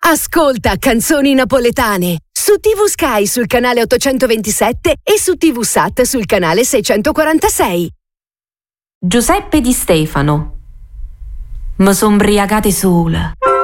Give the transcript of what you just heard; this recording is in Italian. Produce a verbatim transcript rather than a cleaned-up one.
Ascolta Canzoni Napoletane su T V Sky sul canale ottocentoventisette e su T V Sat sul canale seicentoquarantasei. Giuseppe Di Stefano. Mi son briagate sola.